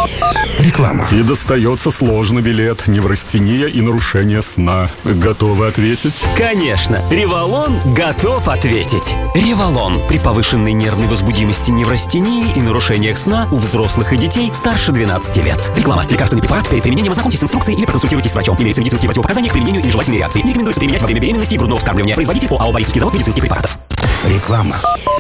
Реклама. И достается сложный билет, неврастения и нарушение сна. Готовы ответить? Конечно, Револон готов ответить. Револон. При повышенной нервной возбудимости, неврастении и нарушениях сна у взрослых и детей старше 12 лет. Реклама. Лекарственный препарат. Перед применением ознакомьтесь с инструкцией или проконсультируйтесь с врачом. Имеются медицинские противопоказания к применению и нежелательные реакции. Не рекомендуется применять во время беременности и грудного вскармливания. Производитель ОАО «Борисовский завод медицинских препаратов». Реклама.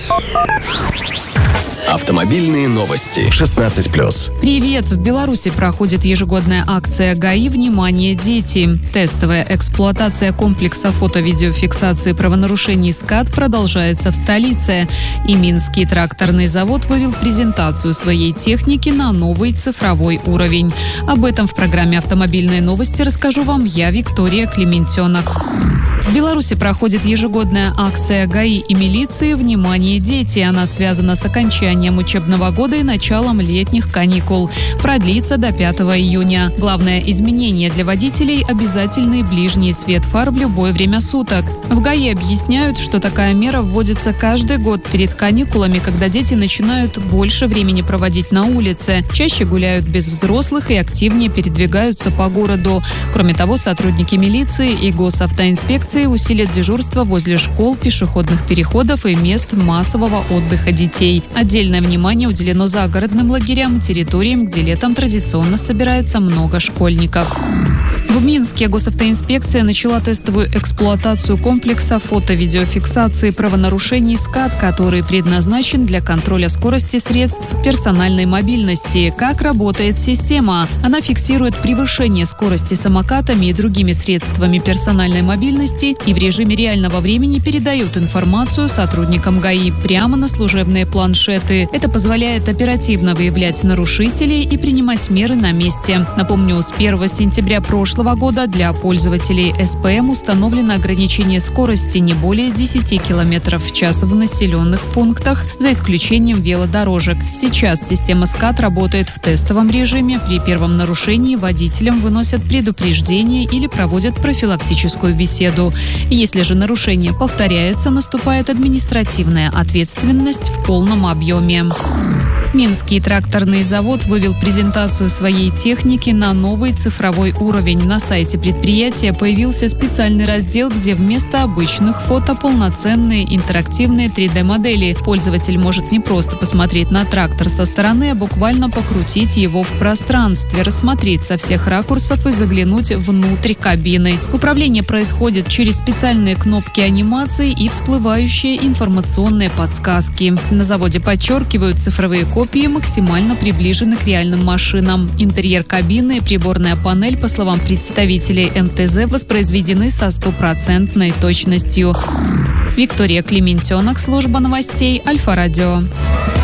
Автомобильные новости. 16+. Привет! В Беларуси проходит ежегодная акция ГАИ «Внимание, дети». Тестовая эксплуатация комплекса фото-видеофиксации правонарушений СКАТ продолжается в столице. И Минский тракторный завод вывел презентацию своей техники на новый цифровой уровень. Об этом в программе «Автомобильные новости» расскажу вам я, Виктория Клементенок. В Беларуси проходит ежегодная акция ГАИ и милиции «Внимание, дети». Она связана с окончанием учебного года и началом летних каникул. Продлится до 5 июня. Главное изменение для водителей – обязательный ближний свет фар в любое время суток. В ГАИ объясняют, что такая мера вводится каждый год перед каникулами, когда дети начинают больше времени проводить на улице, чаще гуляют без взрослых и активнее передвигаются по городу. Кроме того, сотрудники милиции и госавтоинспекции усилят дежурство возле школ, пешеходных переходов и мест массового отдыха детей. Отдельное внимание уделено загородным лагерям, территориям, где летом традиционно собирается много школьников. В Минске госавтоинспекция начала тестовую эксплуатацию комплекса фото-видеофиксации правонарушений СКАТ, который предназначен для контроля скорости средств персональной мобильности. Как работает система? Она фиксирует превышение скорости самокатами и другими средствами персональной мобильности и в режиме реального времени передает информацию сотрудникам ГАИ прямо на служебные планшеты. Это позволяет оперативно выявлять нарушителей и принимать меры на месте. Напомню, с 1 сентября прошлого года для пользователей СПМ установлено ограничение скорости не более 10 км в час в населенных пунктах, за исключением велодорожек. Сейчас система СКАТ работает в тестовом режиме. При первом нарушении водителям выносят предупреждение или проводят профилактическую беседу. Если же нарушение повторяется, наступает административная ответственность в полном объеме. Минский тракторный завод вывел презентацию своей техники на новый цифровой уровень. На сайте предприятия появился специальный раздел, где вместо обычных фото полноценные интерактивные 3D-модели. Пользователь может не просто посмотреть на трактор со стороны, а буквально покрутить его в пространстве, рассмотреть со всех ракурсов и заглянуть внутрь кабины. Управление происходит через специальные кнопки анимации и всплывающие информационные подсказки. На заводе подчеркивают, цифровые копии максимально приближены к реальным машинам. Интерьер кабины и приборная панель, по словам представителей МТЗ, воспроизведены со стопроцентной точностью. Виктория Клементенок, служба новостей Альфа-Радио.